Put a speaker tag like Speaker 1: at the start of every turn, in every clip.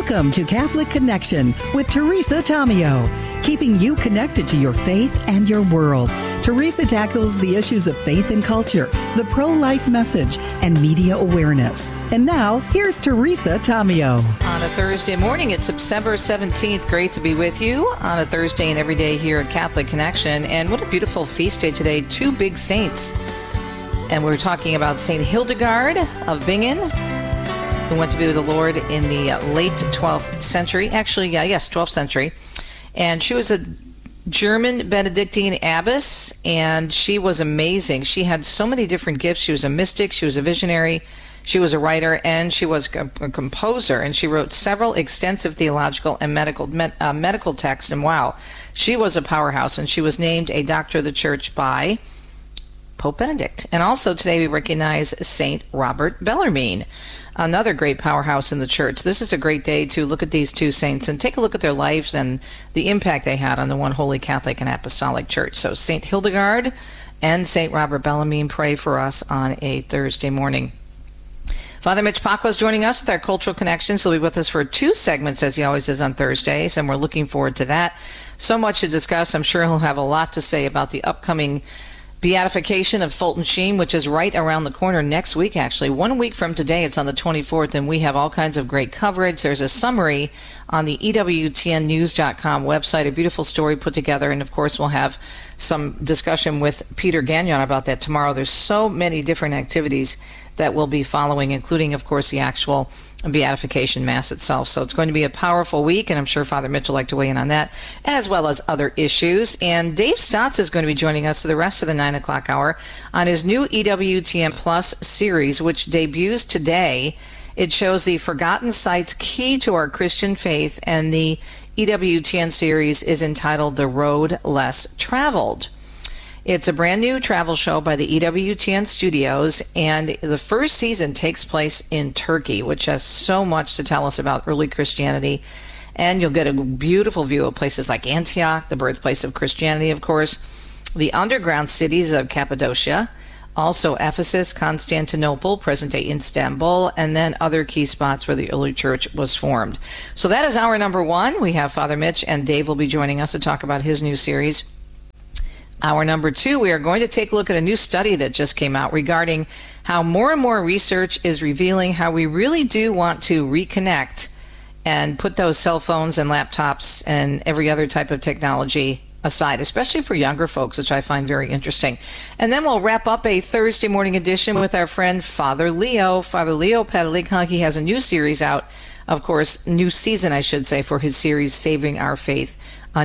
Speaker 1: Welcome to Catholic Connection with Teresa Tomeo, keeping you connected to your faith and your world. Teresa tackles the issues of faith and culture, the pro-life message, and media awareness. And now, here's Teresa Tomeo.
Speaker 2: On a Thursday morning, it's September 17th. Great to be with you on a Thursday and every day here at Catholic Connection. And what a beautiful feast day today. Two big saints. And we're talking about St. Hildegard of Bingen, who went to be with the Lord in the late 12th century. Actually, 12th century. And she was a German Benedictine abbess, and she was amazing. She had so many different gifts. She was a mystic, she was a visionary, she was a writer, and she was a composer, and she wrote several extensive theological and medical texts. And wow, she was a powerhouse, and she was named a Doctor of the Church by Pope Benedict. And also today we recognize Saint Robert Bellarmine, another great powerhouse in the church. This is a great day to look at these two saints and take a look at their lives and the impact they had on the one holy Catholic and Apostolic Church. So St. Hildegard and St. Robert Bellarmine, pray for us on a Thursday morning. Father Mitch Pacwa is joining us with our Cultural Connections. He'll be with us for two segments, as he always is on Thursdays, and we're looking forward to that. So much to discuss. I'm sure he'll have a lot to say about the upcoming beatification of Fulton Sheen, which is right around the corner next week, actually. 1 week from today, it's on the 24th, and we have all kinds of great coverage. There's a summary on the EWTNnews.com website, a beautiful story put together, and of course we'll have some discussion with Peter Gagnon about that tomorrow. There's so many different activities that we'll be following, including, of course, the actual beatification mass itself. So it's going to be a powerful week, and I'm sure Father Mitch will like to weigh in on that, as well as other issues. And Dave Stotts is going to be joining us for the rest of the 9 o'clock hour on his new EWTN Plus series, which debuts today. It shows the forgotten sites key to our Christian faith, and the EWTN series is entitled The Road Less Traveled. It's a brand new travel show by the EWTN Studios, and the first season takes place in Turkey, which has so much to tell us about early Christianity. And you'll get a beautiful view of places like Antioch, the birthplace of Christianity, of course, the underground cities of Cappadocia, also Ephesus, Constantinople, present-day Istanbul, and then other key spots where the early church was formed. So that is hour number one. We have Father Mitch, and Dave will be joining us to talk about his new series. Hour number two, we are going to take a look at a new study that just came out regarding how more and more research is revealing how we really do want to reconnect and put those cell phones and laptops and every other type of technology aside, especially for younger folks, which I find very interesting. And then we'll wrap up a Thursday morning edition with our friend Father Leo. Father Leo Padalecki, he has a new series out, of course, new season, I should say, for his series Saving Our Faith on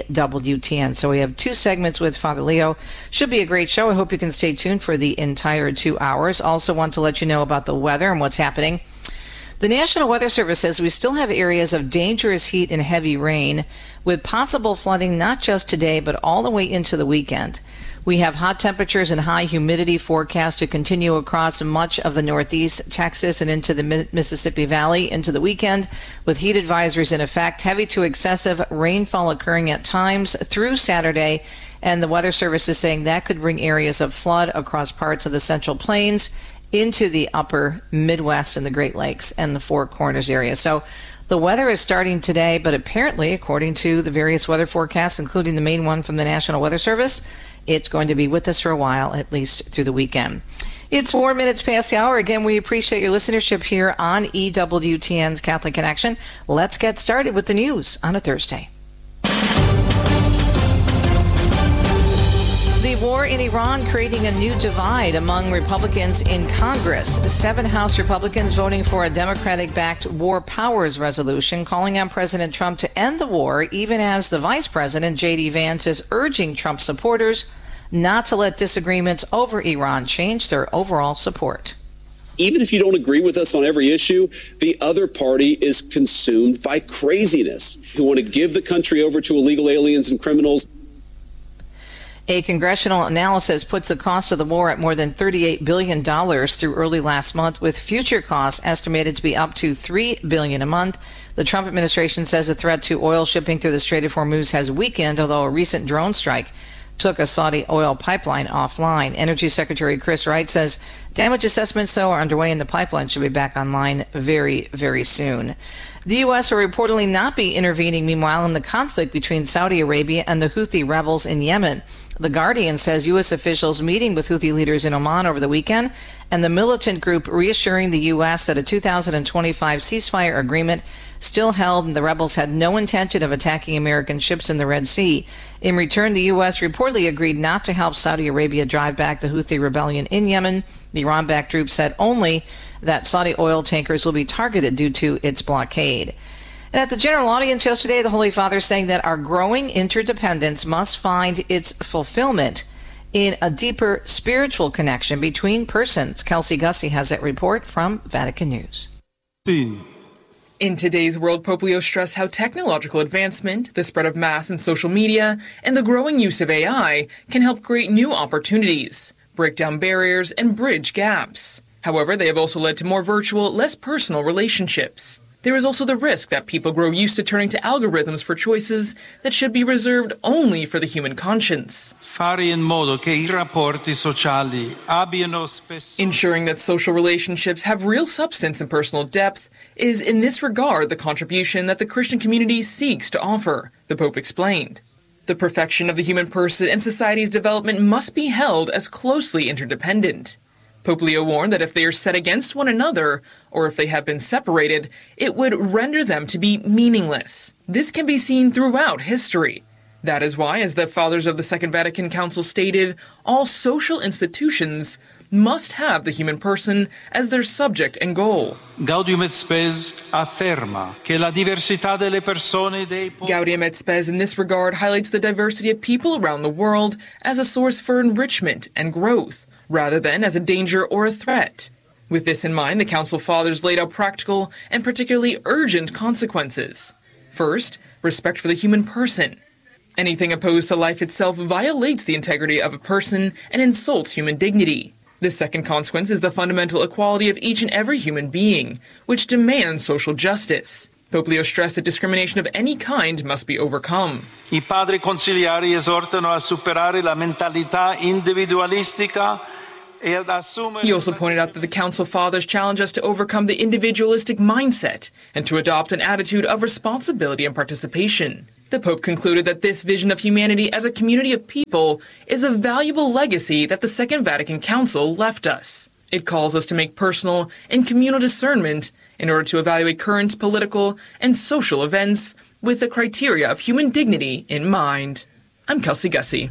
Speaker 2: EWTN. So we have two segments with Father Leo. Should be a great show. I hope you can stay tuned for the entire 2 hours. Also want to let you know about the weather and what's happening. The National Weather Service says we still have areas of dangerous heat and heavy rain, with possible flooding not just today, but all the way into the weekend. We have hot temperatures and high humidity forecast to continue across much of the Northeast, Texas, and into the Mississippi Valley into the weekend, with heat advisories in effect. Heavy to excessive rainfall occurring at times through Saturday, and the Weather Service is saying that could bring areas of flood across parts of the Central Plains into the upper Midwest and the Great Lakes and the Four Corners area. So the weather is starting today, but apparently, according to the various weather forecasts, including the main one from the National Weather Service, it's going to be with us for a while, at least through the weekend. It's 4 minutes past the hour. Again, we appreciate your listenership here on EWTN's Catholic Connection. Let's get started with the news on a Thursday. The war in Iran creating a new divide among Republicans in Congress. 7 House Republicans voting for a Democratic-backed War Powers resolution calling on President Trump to end the war, even as the Vice President, J.D. Vance, is urging Trump supporters not to let disagreements over Iran change their overall support.
Speaker 3: Even if you don't agree with us on every issue, the other party is consumed by craziness, who want to give the country over to illegal aliens and criminals.
Speaker 2: A congressional analysis puts the cost of the war at more than $38 billion through early last month, with future costs estimated to be up to $3 billion a month. The Trump administration says the threat to oil shipping through the Strait of Hormuz has weakened, although a recent drone strike took a Saudi oil pipeline offline. Energy Secretary Chris Wright says damage assessments, though, are underway and the pipeline should be back online very, very soon. The U.S. will reportedly not be intervening, meanwhile, in the conflict between Saudi Arabia and the Houthi rebels in Yemen. The Guardian says U.S. officials meeting with Houthi leaders in Oman over the weekend, and the militant group reassuring the U.S. that a 2025 ceasefire agreement still held and the rebels had no intention of attacking American ships in the Red Sea. In return, the U.S. reportedly agreed not to help Saudi Arabia drive back the Houthi rebellion in Yemen. The Iran-backed group said only that Saudi oil tankers will be targeted due to its blockade. And at the general audience yesterday, the Holy Father saying that our growing interdependence must find its fulfillment in a deeper spiritual connection between persons. Kelsey Gussie has that report from Vatican News.
Speaker 4: In today's world, Pope Leo stressed how technological advancement, the spread of mass and social media, and the growing use of AI can help create new opportunities, break down barriers, and bridge gaps. However, they have also led to more virtual, less personal relationships. There is also the risk that people grow used to turning to algorithms for choices that should be reserved only for the human conscience. Ensuring that social relationships have real substance and personal depth is, in this regard, the contribution that the Christian community seeks to offer, the Pope explained. The perfection of the human person and society's development must be held as closely interdependent. Pope Leo warned that if they are set against one another, or if they have been separated, it would render them to be meaningless. This can be seen throughout history. That is why, as the Fathers of the Second Vatican Council stated, all social institutions must have the human person as their subject and goal.
Speaker 5: Gaudium et Spes afferma che la diversità delle persone dei
Speaker 4: Gaudium et Spes in this regard highlights the diversity of people around the world as a source for enrichment and growth, rather than as a danger or a threat. With this in mind, the Council Fathers laid out practical and particularly urgent consequences. First, respect for the human person. Anything opposed to life itself violates the integrity of a person and insults human dignity. The second consequence is the fundamental equality of each and every human being, which demands social justice. Pope Leo stressed that discrimination of any kind must be overcome.
Speaker 5: I padri consiliari esortano a superare la mentalità individualistica.
Speaker 4: He also pointed out that the Council Fathers challenge us to overcome the individualistic mindset and to adopt an attitude of responsibility and participation. The Pope concluded that this vision of humanity as a community of people is a valuable legacy that the Second Vatican Council left us. It calls us to make personal and communal discernment in order to evaluate current political and social events with the criteria of human dignity in mind. I'm Kelsey Gussie.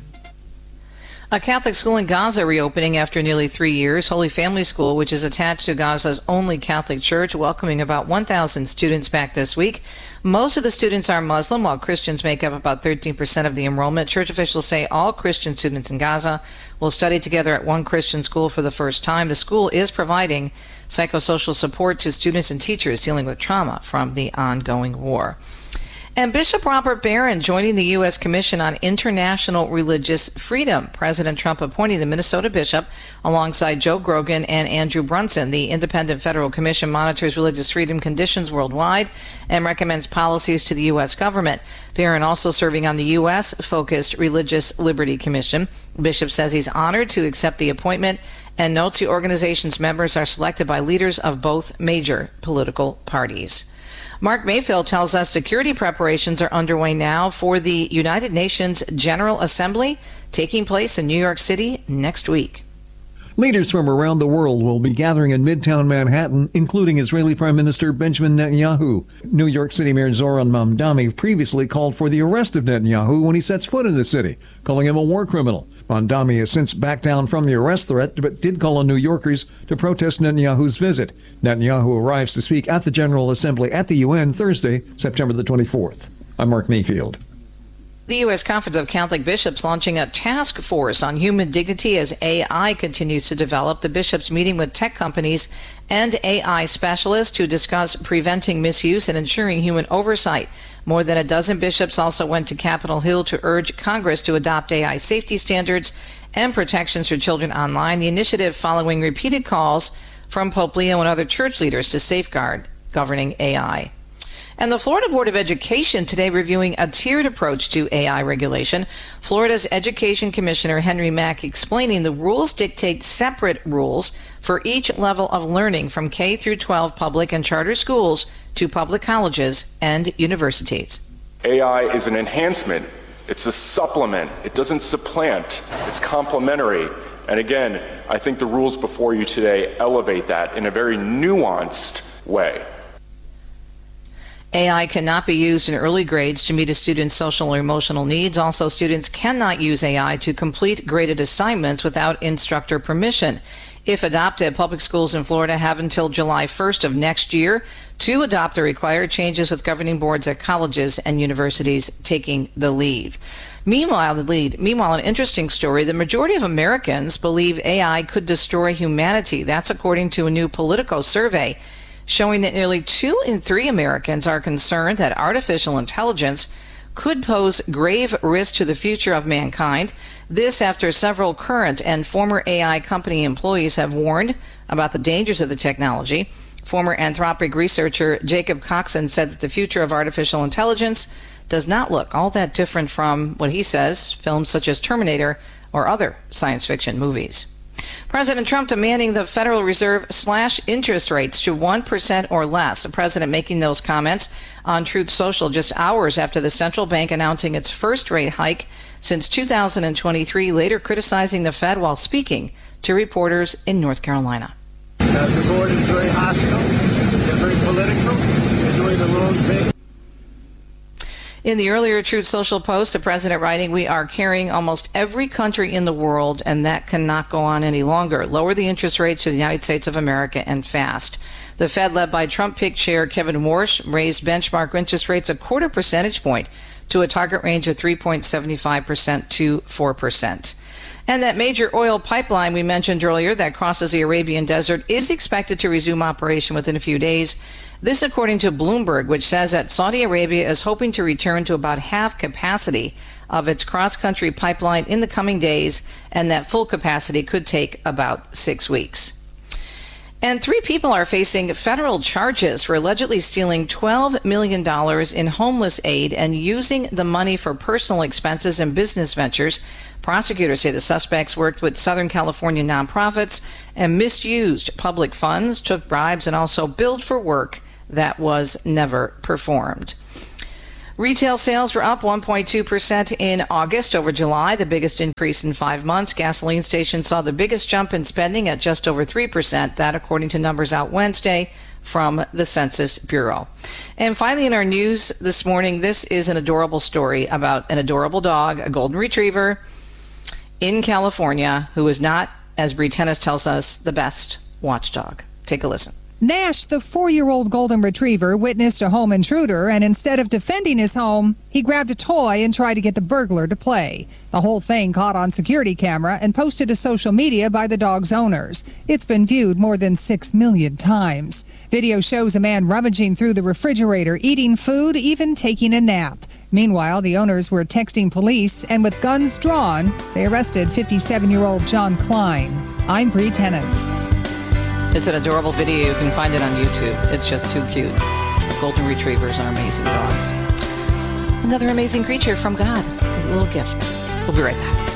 Speaker 2: A Catholic school in Gaza reopening after nearly 3 years. Holy Family School, which is attached to Gaza's only Catholic church, welcoming about 1,000 students back this week. Most of the students are Muslim, while Christians make up about 13% of the enrollment. Church officials say all Christian students in Gaza will study together at one Christian school for the first time. The school is providing psychosocial support to students and teachers dealing with trauma from the ongoing war. And Bishop Robert Barron joining the U.S. Commission on International Religious Freedom. President Trump appointing the Minnesota bishop alongside Joe Grogan and Andrew Brunson. The Independent Federal Commission monitors religious freedom conditions worldwide and recommends policies to the U.S. government. Barron also serving on the U.S.-focused Religious Liberty Commission. Bishop says he's honored to accept the appointment and notes the organization's members are selected by leaders of both major political parties. Mark Mayfield tells us security preparations are underway now for the United Nations General Assembly taking place in New York City next week.
Speaker 6: Leaders from around the world will be gathering in Midtown Manhattan, including Israeli Prime Minister Benjamin Netanyahu. New York City Mayor Zoran Mamdani previously called for the arrest of Netanyahu when he sets foot in the city, calling him a war criminal. Mamdani has since backed down from the arrest threat, but did call on New Yorkers to protest Netanyahu's visit. Netanyahu arrives to speak at the General Assembly at the UN Thursday, September the 24th. I'm Mark Mayfield.
Speaker 2: The U.S. Conference of Catholic Bishops launching a task force on human dignity as AI continues to develop. The bishops meeting with tech companies and AI specialists to discuss preventing misuse and ensuring human oversight. More than a dozen bishops also went to Capitol Hill to urge Congress to adopt AI safety standards and protections for children online. The initiative following repeated calls from Pope Leo and other church leaders to safeguard governing AI. And the Florida Board of Education today reviewing a tiered approach to AI regulation. Florida's Education Commissioner Henry Mack explaining the rules dictate separate rules for each level of learning from K through 12 public and charter schools to public colleges and universities.
Speaker 7: AI is an enhancement. It's a supplement. It doesn't supplant. It's complementary. And again, I think the rules before you today elevate that in a very nuanced way.
Speaker 2: AI cannot be used in early grades to meet a student's social or emotional needs. Also, students cannot use AI to complete graded assignments without instructor permission. If adopted, public schools in Florida have until July 1st of next year to adopt the required changes, with governing boards at colleges and universities taking the lead. Meanwhile, an interesting story. The majority of Americans believe AI could destroy humanity. That's according to a new Politico survey showing that nearly 2 in 3 Americans are concerned that artificial intelligence could pose grave risk to the future of mankind. This after several current and former AI company employees have warned about the dangers of the technology. Former Anthropic researcher Jacob Coxon said that the future of artificial intelligence does not look all that different from what he says films such as Terminator or other science fiction movies. President Trump demanding the Federal Reserve slash interest rates to 1% or less. The president making those comments on Truth Social just hours after the central bank announcing its first rate hike since 2023, later criticizing the Fed while speaking to reporters in North Carolina.
Speaker 8: The board is very hostile, they're very political, they're doing the wrong thing.
Speaker 2: In the earlier Truth Social post, the president writing, "We are carrying almost every country in the world, and that cannot go on any longer. Lower the interest rates for the United States of America and fast." The Fed, led by Trump pick chair Kevin Warsh, raised benchmark interest rates a 0.25 percentage point to a target range of 3.75% to 4%. And that major oil pipeline we mentioned earlier that crosses the Arabian Desert is expected to resume operation within a few days. This according to Bloomberg, which says that Saudi Arabia is hoping to return to about half capacity of its cross-country pipeline in the coming days, and that full capacity could take about 6 weeks. And 3 people are facing federal charges for allegedly stealing $12 million in homeless aid and using the money for personal expenses and business ventures. Prosecutors say the suspects worked with Southern California nonprofits and misused public funds, took bribes, and also billed for work that was never performed. Retail sales were up 1.2% in August over July, the biggest increase in 5 months. Gasoline stations saw the biggest jump in spending at just over 3%, that according to numbers out Wednesday from the Census Bureau. And finally, in our news this morning, this is an adorable story about an adorable dog, a golden retriever in California, who is not, as Bree Tennis tells us, the best watchdog. Take a listen.
Speaker 9: Nash, the 4-year-old golden retriever, witnessed a home intruder, and instead of defending his home, he grabbed a toy and tried to get the burglar to play. The whole thing caught on security camera and posted to social media by the dog's owners. It's been viewed more than 6 million times. Video shows a man rummaging through the refrigerator, eating food, even taking a nap. Meanwhile, the owners were texting police, and with guns drawn, they arrested 57-year-old John Klein. I'm Bree Tennis.
Speaker 2: It's an adorable video. You can find it on YouTube. It's just too cute. Golden retrievers are amazing dogs. Another amazing creature from God. A little gift. We'll be right back.